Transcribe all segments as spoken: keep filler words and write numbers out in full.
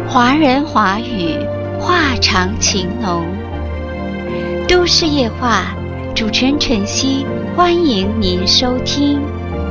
华人华语，话长情浓。都市夜话，主持人晨曦，欢迎您收听。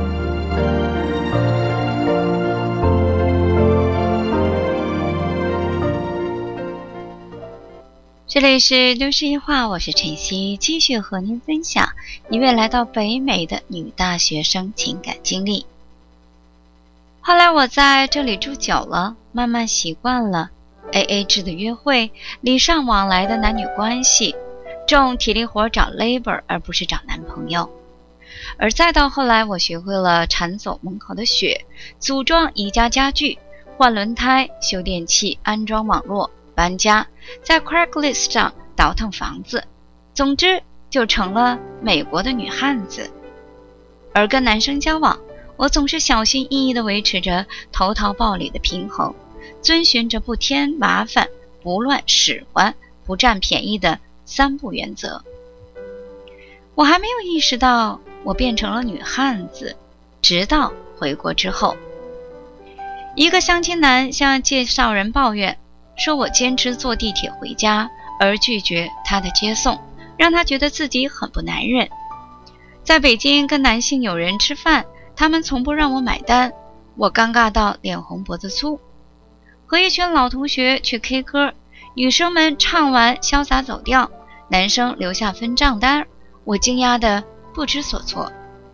这里是都市夜话，我是晨曦，继续和您分享一位来到北美的女大学生情感经历。后来我在这里住久了，慢慢习惯了 A A 制的约会，礼尚往来的男女关系，重体力活找 labor 而不是找男朋友。而再到后来，我学会了铲走门口的雪，组装宜家家具，换轮胎，修电器，安装网络，搬家，在 Craigslist 上倒腾房子，总之就成了美国的女汉子。而跟男生交往，我总是小心翼翼地维持着投桃报李的平衡，遵循着不添麻烦、不乱使唤、不占便宜的三不原则。我还没有意识到我变成了女汉子，直到回国之后。一个相亲男向介绍人抱怨说，我坚持坐地铁回家，而拒绝他的接送，让他觉得自己很不男人。在北京跟男性友人吃饭，他们从不让我买单，我尴尬到脸红脖子粗。和一群老同学去 K 歌，女生们唱完潇洒走掉，男生留下分账单，我惊讶的不知所措。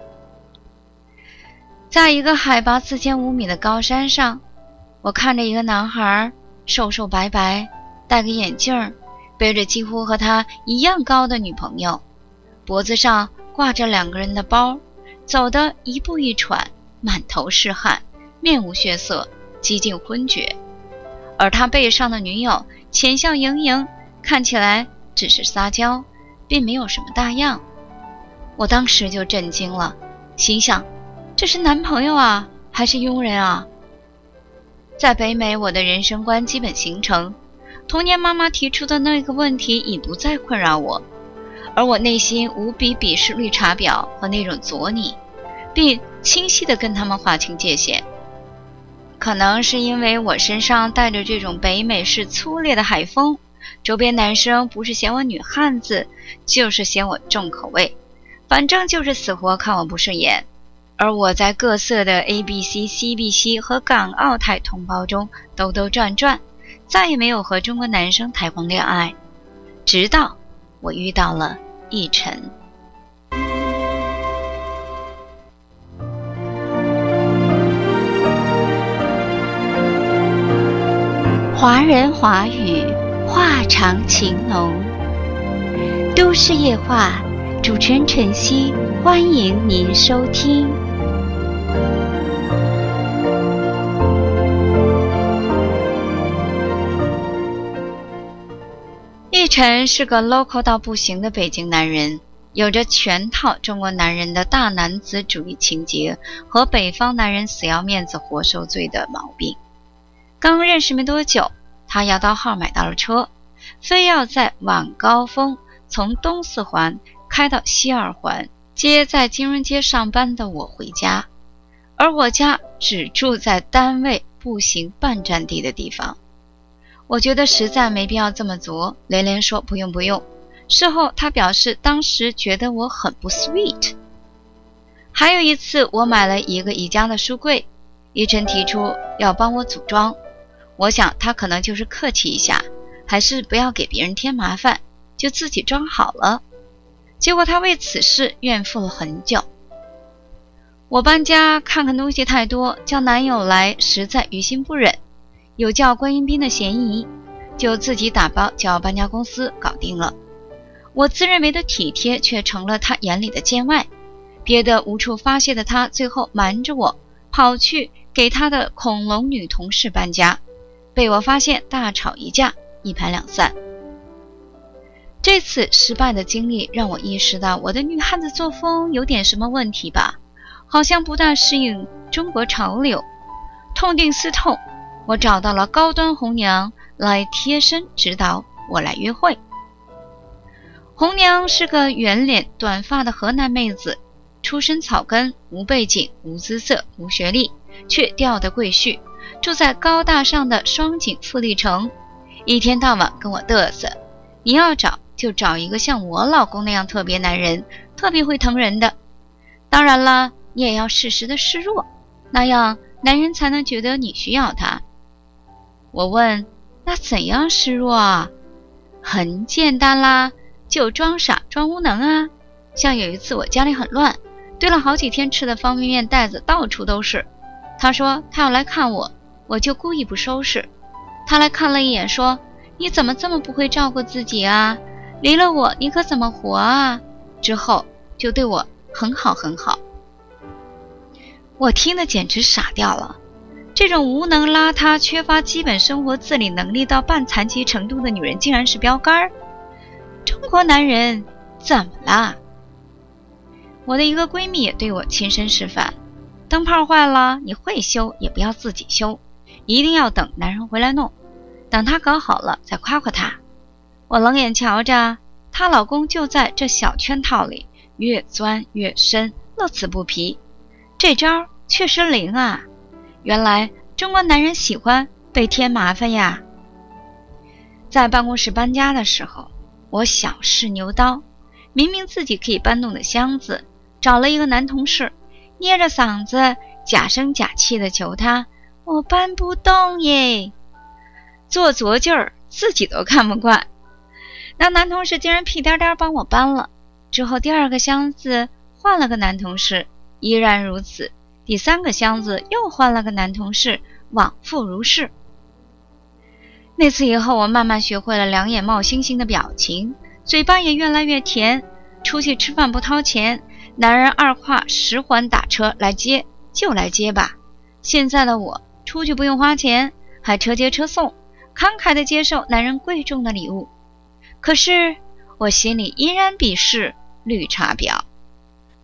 在一个海拔四千五米的高山上，我看着一个男孩瘦瘦白白，戴个眼镜，背着几乎和他一样高的女朋友，脖子上挂着两个人的包，走得一步一喘，满头是汗，面无血色，几近昏厥。而他背上的女友浅笑盈盈，看起来只是撒娇，并没有什么大恙。我当时就震惊了，心想，这是男朋友啊，还是佣人啊？在北美，我的人生观基本形成，童年妈妈提出的那个问题已不再困扰我，而我内心无比鄙视绿茶婊和那种佐你，并清晰地跟他们划清界限。可能是因为我身上带着这种北美式粗劣的海风，周边男生不是嫌我女汉子，就是嫌我重口味，反正就是死活看我不顺眼。而我在各色的 A B C、C B C 和港澳台同胞中兜兜转转，再也没有和中国男生谈过恋爱，直到我遇到了奕晨。华人华语，话长情浓。都市夜话，主持人晨曦，欢迎您收听。奕晨是个 local 到不行的北京男人，有着全套中国男人的大男子主义情节和北方男人死要面子活受罪的毛病。刚认识没多久，他摇到号买到了车，非要在晚高峰从东四环开到西二环，接在金融街上班的我回家，而我家只住在单位步行半站地的地方。我觉得实在没必要这么做，连连说不用不用。事后他表示当时觉得我很不 sweet。 还有一次，我买了一个宜家的书柜，奕晨提出要帮我组装，我想他可能就是客气一下，还是不要给别人添麻烦，就自己装好了。结果他为此事怨妇了很久。我搬家看看东西太多，叫男友来实在于心不忍，有叫观音兵的嫌疑，就自己打包叫搬家公司搞定了。我自认为的体贴却成了他眼里的见外，憋得无处发泄的他最后瞒着我跑去给他的恐龙女同事搬家，被我发现大吵一架，一拍两散。这次失败的经历让我意识到我的女汉子作风有点什么问题吧，好像不大适应中国潮流。痛定思痛，我找到了高端红娘来贴身指导我来约会。红娘是个圆脸短发的河南妹子，出身草根，无背景，无姿色，无学历，却掉得贵婿， 住在高大上的双井富丽城，一天到晚跟我嘚瑟，你要找就找一个像我老公那样特别男人，特别会疼人的。当然了，你也要适时的示弱，那样男人才能觉得你需要他。我问，那怎样示弱啊？很简单啦，就装傻装无能啊。像有一次我家里很乱，堆了好几天吃的方便面袋子到处都是，他说他要来看我，我就故意不收拾。他来看了一眼说，你怎么这么不会照顾自己啊？离了我你可怎么活啊？之后就对我很好很好。我听得简直傻掉了，这种无能邋遢、缺乏基本生活自理能力到半残疾程度的女人竟然是标杆儿。中国男人怎么啦？我的一个闺蜜也对我亲身示范，灯泡坏了你会修也不要自己修，一定要等男人回来弄，等他搞好了再夸夸他。我冷眼瞧着她老公就在这小圈套里越钻越深，乐此不疲。这招确实灵啊，原来中国男人喜欢被添麻烦呀。在办公室搬家的时候，我小试牛刀，明明自己可以搬动的箱子，找了一个男同事，捏着嗓子假声假气地求他，我搬不动耶。做作劲儿自己都看不惯，那男同事竟然屁颠颠帮我搬了。之后第二个箱子换了个男同事，依然如此。第三个箱子又换了个男同事，往复如是。那次以后，我慢慢学会了两眼冒星星的表情，嘴巴也越来越甜。出去吃饭不掏钱，男人二话十环打车来接就来接吧。现在的我出去不用花钱，还车接车送，慷慨地接受男人贵重的礼物。可是我心里依然鄙视绿茶婊。